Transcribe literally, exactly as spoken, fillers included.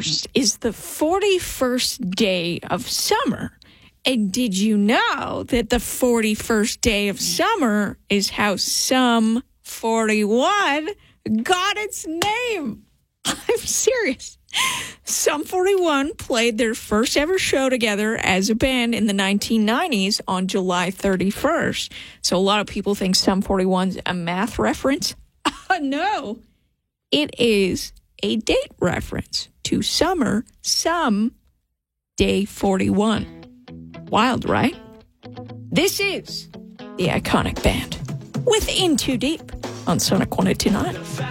thirty-first is the forty-first day of summer. And did you know that the forty-first day of summer is how Sum forty-one got its name? I'm serious. Sum forty-one played their first ever show together as a band in the nineteen nineties on July thirty-first. So a lot of people think Sum forty-one's a math reference. Uh, no, it is a date reference to summer, Sum Day forty-one. Wild, right? This is the iconic band with In Too Deep on Sonic one oh two point nine.